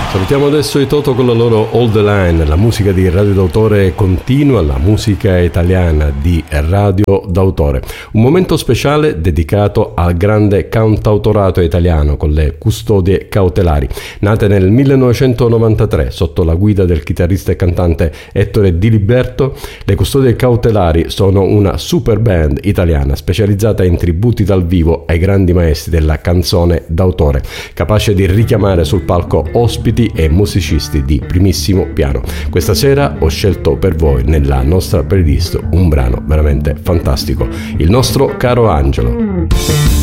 Salutiamo adesso i Toto con la loro All the Line, la musica di Radio d'autore continua, la musica italiana di Radio d'autore. Un momento speciale dedicato al grande cantautorato italiano con le Custodie Cautelari. Nate nel 1993 sotto la guida del chitarrista e cantante Ettore Diliberto, le Custodie Cautelari sono una super band italiana specializzata in tributi dal vivo ai grandi maestri della canzone d'autore, capace di richiamare sul palco ospiti e musicisti di primissimo piano. Questa sera ho scelto per voi nella nostra playlist un brano veramente fantastico, il nostro caro Angelo.